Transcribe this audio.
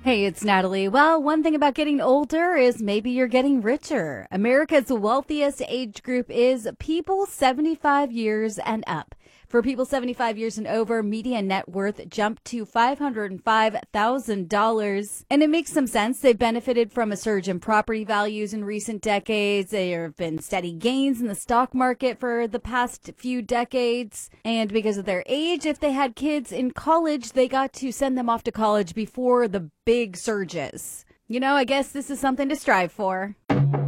Hey, it's Natalie. Well, one thing about getting older is maybe you're getting richer. America's wealthiest age group is people 75 years and up. For people 75 years and over, median net worth jumped to $505,000. And it makes some sense. They've benefited from a surge in property values in recent decades. There have been steady gains in the stock market for the past few decades. And because of their age, if they had kids in college, they got to send them off to college before the big surges. I guess this is something to strive for.